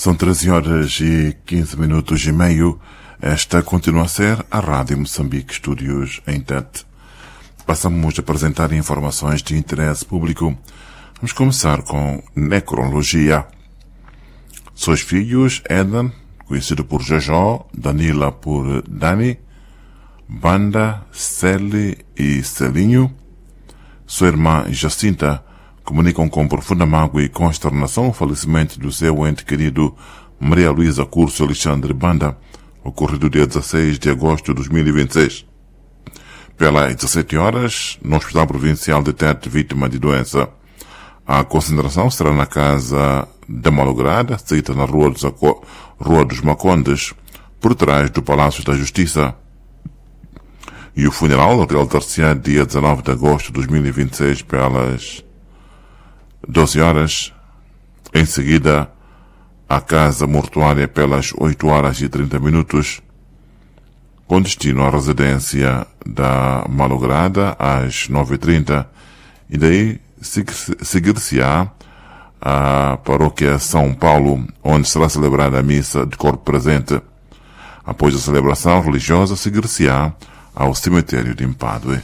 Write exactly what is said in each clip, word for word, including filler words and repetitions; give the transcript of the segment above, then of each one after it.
São treze horas e quinze minutos e meio. Esta continua a ser a Rádio Moçambique Estúdios em Tete. Passamos a apresentar informações de interesse público. Vamos começar com necrologia. Seus filhos, Eden, conhecido por Jojo, Danila por Dani, Banda, Celi e Celinho, sua irmã Jacinta, comunicam com profunda mágoa e consternação o falecimento do seu ente querido Maria Luísa Curso Alexandre Banda, ocorrido dia dezesseis de agosto de dois mil e vinte e seis. Pelas dezessete horas, no Hospital Provincial de Tete, vítima de doença. A concentração será na casa da Malograda, situada na Rua dos, Aco... Rua dos Macondes, por trás do Palácio da Justiça. E o funeral realizar-se-á dia dezenove de agosto de dois mil e vinte e seis, pelas doze horas. Em seguida, a casa mortuária pelas oito horas e trinta minutos, com destino à residência da Malograda às nove e trinta, e daí seguir-se-á a paróquia São Paulo, onde será celebrada a missa de corpo presente. Após a celebração religiosa, seguir-se-á ao cemitério de Empadue.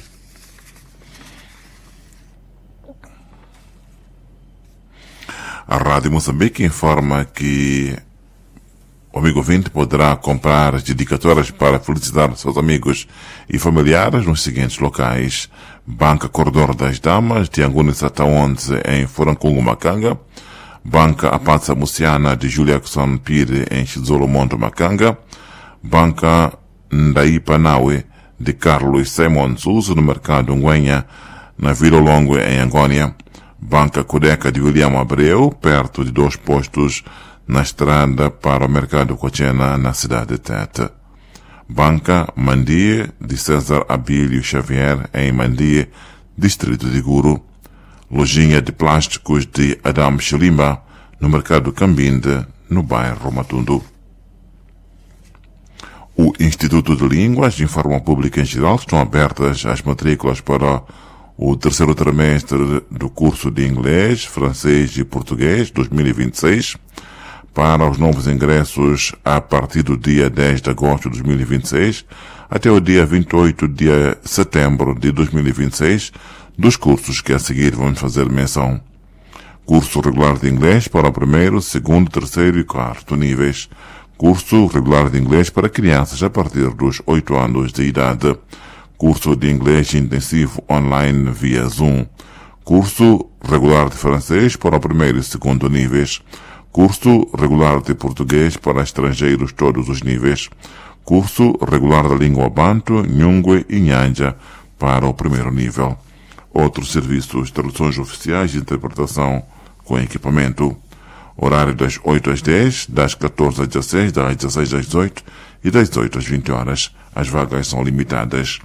A Rádio Moçambique informa que o amigo ouvinte poderá comprar as dedicatórias para felicitar seus amigos e familiares nos seguintes locais: Banca Corredor das Damas, de Anguni Sataonze, em Forancungo, Macanga; Banca Apatsa Muciana, de Juliackson Pire, em Chizolo Monte, Macanga; Banca Ndaipanawe, de Carlos Simon Suso, no Mercado Nguenha, na Vila Longo, em Angônia; Banca Codeca de William Abreu, perto de dois postos na estrada para o Mercado Cochena, na cidade de Tete; Banca Mandie, de César Abílio Xavier, em Mandie, distrito de Guru; Lojinha de Plásticos de Adam Chilimba, no Mercado Cambinde, no bairro Matundu. O Instituto de Línguas informa pública em geral que estão abertas as matrículas para o terceiro trimestre do curso de Inglês, Francês e Português dois mil e vinte e seis, para os novos ingressos a partir do dia dez de agosto de dois mil e vinte e seis até o dia vinte e oito de setembro de dois mil e vinte e seis, dos cursos que a seguir vamos fazer menção. Curso regular de inglês para o primeiro, segundo, terceiro e quarto níveis. Curso regular de inglês para crianças a partir dos oito anos de idade. Curso de inglês intensivo online via Zoom. Curso regular de francês para o primeiro e segundo níveis. Curso regular de português para estrangeiros todos os níveis. Curso regular da língua banto, nhungue e nhanja para o primeiro nível. Outros serviços, traduções oficiais e interpretação com equipamento. Horário das oito às dez, das catorze às dezesseis, das dezesseis às dezoito e das dezoito às vinte horas. As vagas são limitadas.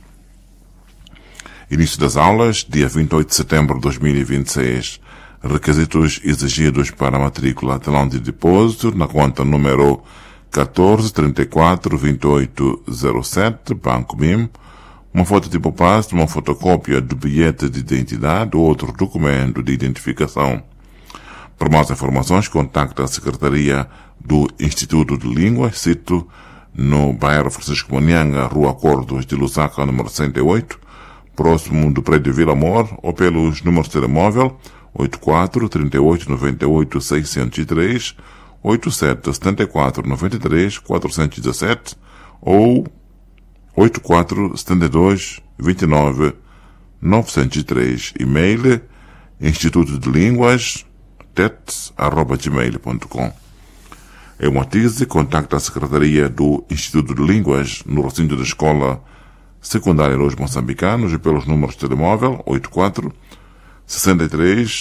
Início das aulas, dia vinte e oito de setembro de dois mil e vinte e seis. Requisitos exigidos para a matrícula: talão de depósito na conta número catorze, trinta e quatro, vinte e oito, zero sete, Banco B I M, uma foto tipo passe, uma fotocópia do bilhete de identidade ou outro documento de identificação. Para mais informações, contacte a Secretaria do Instituto de Línguas, sito no bairro Francisco Monianga, Rua Acordos de Lusaka, número sessenta e oito, próximo do prédio Vila Amor, ou pelos números de telemóvel oito quatro, trinta e oito, noventa e oito, seiscentos e três, oito sete, setenta e quatro, noventa e três, quatrocentos e dezessete ou oito quatro, setenta e dois, vinte e nove, novecentos e três. E-mail Instituto de Línguas, tete arroba gmail ponto com. Em Moatize, contacta a Secretaria do Instituto de Línguas no recinto da Escola Secundária Los Moçambicanos e pelos números de telemóvel oito quatro, sessenta e três,